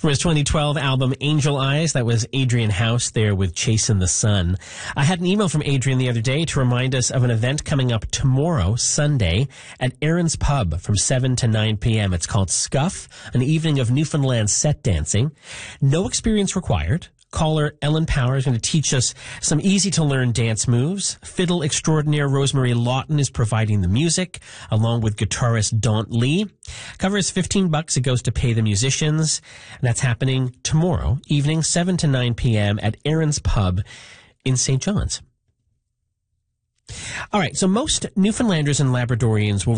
From his 2012 album Angel Eyes, that was Adrian House there with Chasing the Sun. I had an email from Adrian the other day to remind us of an event coming up tomorrow, Sunday, at Aaron's Pub from 7 to 9 p.m. It's called Scuff, an evening of Newfoundland set dancing. No experience required. Caller Ellen Power is going to teach us some easy-to-learn dance moves. Fiddle extraordinaire Rosemary Lawton is providing the music, along with guitarist Daunt Lee. Cover is $15. It goes to pay the musicians. And that's happening tomorrow evening, 7 to 9 p.m. at Aaron's Pub in St. John's. All right, so most Newfoundlanders and Labradorians will